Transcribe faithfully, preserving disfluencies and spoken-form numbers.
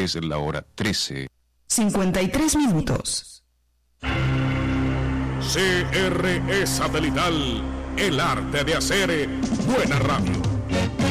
Es la hora trece. cincuenta y tres minutos. C R E Satelital, el arte de hacer buena radio.